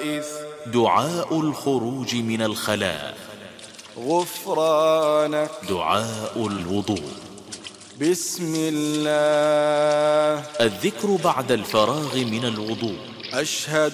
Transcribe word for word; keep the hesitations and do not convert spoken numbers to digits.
الخبائث. دعاء الخروج من الخلاء. غفرانك. دعاء الوضوء. بسم الله. الذكر بعد الفراغ من الوضوء. أشهد